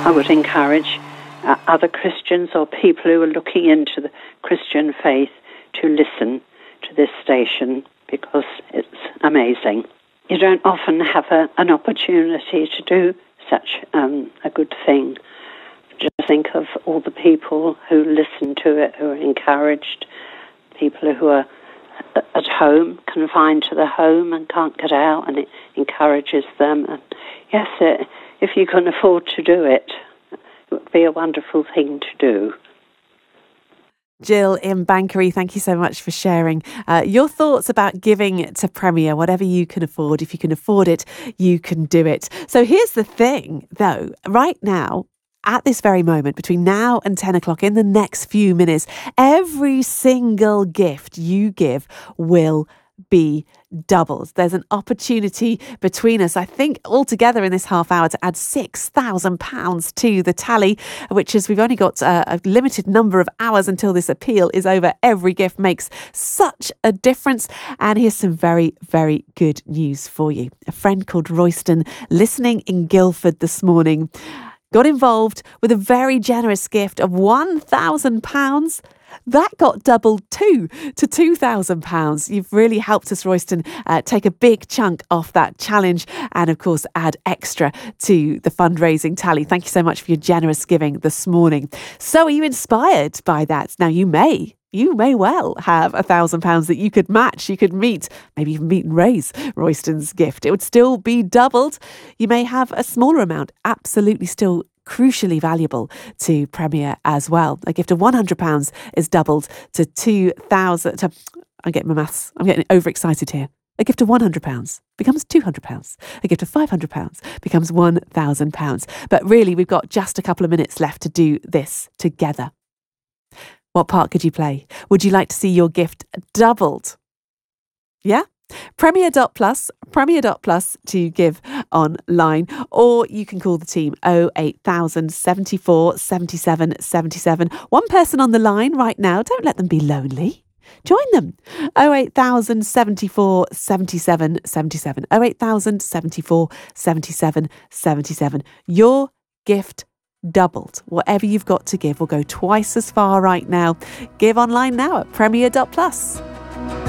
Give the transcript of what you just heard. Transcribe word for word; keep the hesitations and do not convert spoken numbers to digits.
I would encourage uh, other Christians or people who are looking into the Christian faith to listen to this station because it's amazing. You don't often have a, an opportunity to do such um, a good thing. Just think of all the people who listen to it, who are encouraged, people who are at home, confined to the home and can't get out, and it encourages them. And yes, it, if you can afford to do it, it would be a wonderful thing to do. Jill in Banchory, thank you so much for sharing uh, your thoughts about giving to Premier, whatever you can afford. If you can afford it, you can do it. So here's the thing, though. Right now, at this very moment, between now and ten o'clock, in the next few minutes, every single gift you give will be doubled. There's an opportunity between us, I think, altogether in this half hour to add six thousand pounds to the tally, which is we've only got a, a limited number of hours until this appeal is over. Every gift makes such a difference. And here's some very, very good news for you. A friend called Royston, listening in Guildford this morning, got involved with a very generous gift of one thousand pounds. That got doubled too to two thousand pounds. You've really helped us, Royston, uh, take a big chunk off that challenge and, of course, add extra to the fundraising tally. Thank you so much for your generous giving this morning. So are you inspired by that? Now, you may You may well have a thousand pounds that you could match, you could meet, maybe even meet and raise Royston's gift. It would still be doubled. You may have a smaller amount, absolutely still crucially valuable to Premier as well. A gift of one hundred pounds is doubled to two thousand. To, I'm getting my maths, I'm getting overexcited here. A gift of one hundred pounds becomes two hundred pounds. A gift of five hundred pounds becomes one thousand pounds. But really, we've got just a couple of minutes left to do this together. What part could you play? Would you like to see your gift doubled? Yeah? Premier dot plus, Premier dot plus to give online, or you can call the team oh eight thousand seventy-four seventy-seven seventy-seven. One person on the line right now, don't let them be lonely. Join them. oh eight thousand seventy-four seventy-seven seventy-seven. oh eight thousand seventy-four seventy-seven seventy-seven. Your gift doubled. Whatever you've got to give will go twice as far right now. Give online now at Premier dot plus.